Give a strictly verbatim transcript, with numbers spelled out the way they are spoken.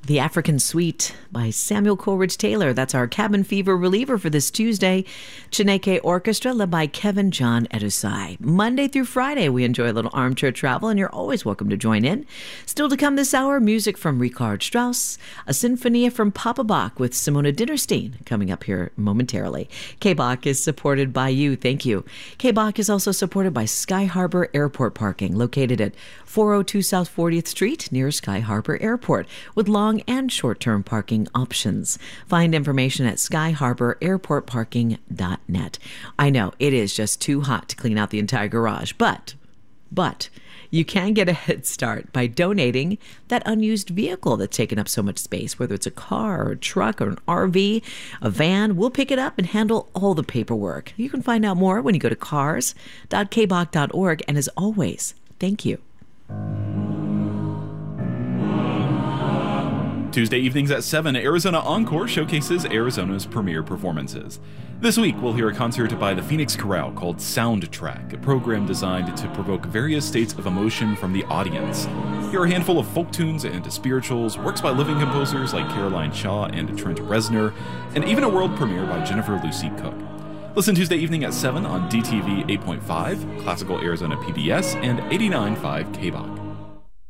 The African Suite by Samuel Coleridge Taylor. That's our cabin fever reliever for this Tuesday. Chineke Orchestra led by Kevin John Edusai. Monday through Friday, we enjoy a little armchair travel, and you're always welcome to join in. Still to come this hour, music from Richard Strauss, a sinfonia from Papa Bach with Simona Dinnerstein coming up here momentarily. K-Bach is supported by you. Thank you. K-Bach is also supported by Sky Harbor Airport Parking, located at four oh two South fortieth Street near Sky Harbor Airport, with long and short-term parking options. Find information at sky harbor airport parking dot net. I know it is just too hot to clean out the entire garage, but, but you can get a head start by donating that unused vehicle that's taken up so much space, whether it's a car or a truck or an R V, a van. We'll pick it up and handle all the paperwork. You can find out more when you go to cars dot k bach dot org. And as always, thank you. Tuesday evenings at seven, Arizona Encore showcases Arizona's premier performances. This week, we'll hear a concert by the Phoenix Chorale called Soundtrack, a program designed to provoke various states of emotion from the audience. Here are a handful of folk tunes and spirituals, works by living composers like Caroline Shaw and Trent Reznor, and even a world premiere by Jennifer Lucy Cook. Listen Tuesday evening at seven on D T V eight point five, Classical Arizona P B S, and eighty-nine point five K-Bach.